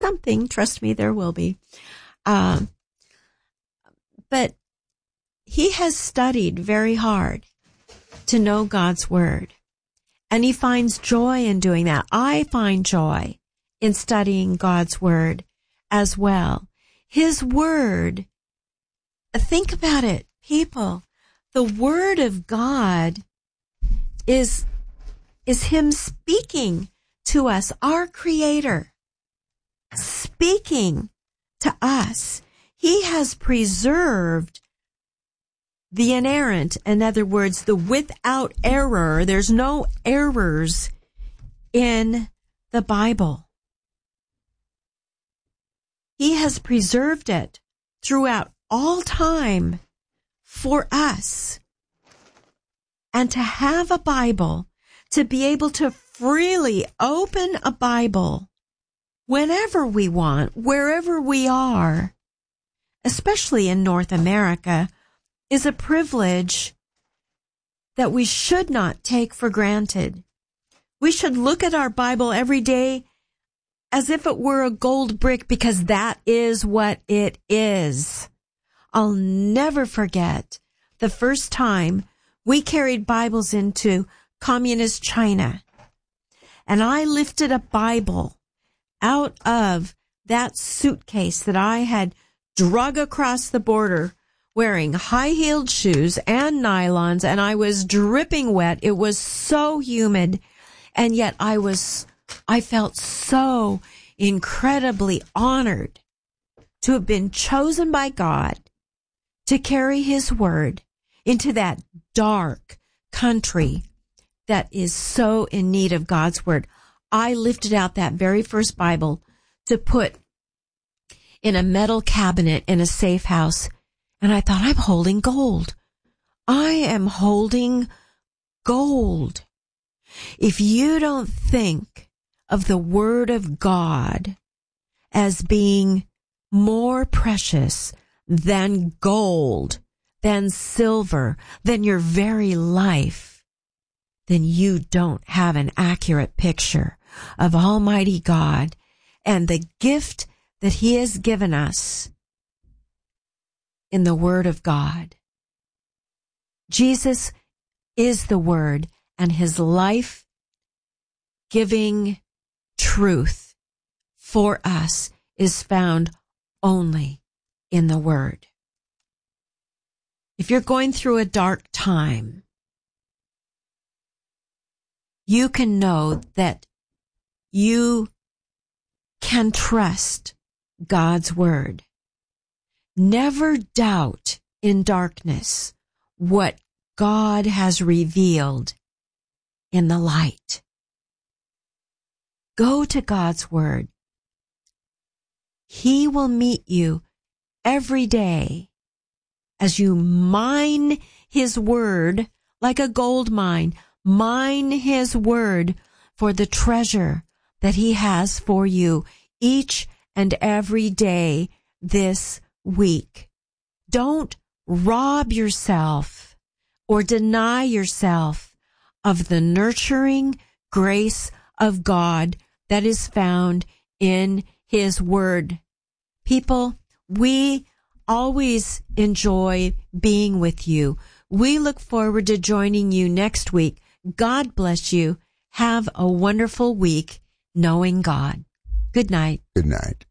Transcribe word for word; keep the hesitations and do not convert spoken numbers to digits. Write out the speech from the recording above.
something. Trust me, there will be. Um, but he has studied very hard to know God's word. And he finds joy in doing that. I find joy in studying God's word as well. His word, think about it, people. The word of God is, is him speaking to us, our creator, speaking to us. He has preserved the inerrant, in other words, the without error. There's no errors in the Bible. He has preserved it throughout all time for us. And to have a Bible, to be able to freely open a Bible whenever we want, wherever we are, especially in North America, is a privilege that we should not take for granted. We should look at our Bible every day as if it were a gold brick, because that is what it is. I'll never forget the first time we carried Bibles into communist China, and I lifted a Bible out of that suitcase that I had drug across the border wearing high-heeled shoes and nylons, and I was dripping wet. It was so humid, and yet I was, I felt so incredibly honored to have been chosen by God to carry his word into that dark country that is so in need of God's word. I lifted out that very first Bible to put in a metal cabinet in a safe house, and I thought, I'm holding gold. I am holding gold. If you don't think of the word of God as being more precious than gold, than silver, than your very life, then you don't have an accurate picture of Almighty God and the gift that he has given us in the Word of God. Jesus is the Word, and his life-giving truth for us is found only in the Word. If you're going through a dark time, you can know that you can trust God's Word. Never doubt in darkness what God has revealed in the light. Go to God's Word. He will meet you every day as you mine his word like a gold mine. Mine his word for the treasure that he has for you each and every day this week. Don't rob yourself or deny yourself of the nurturing grace of God that is found in his word. People, we always enjoy being with you. We look forward to joining you next week. God bless you. Have a wonderful week knowing God. Good night. Good night.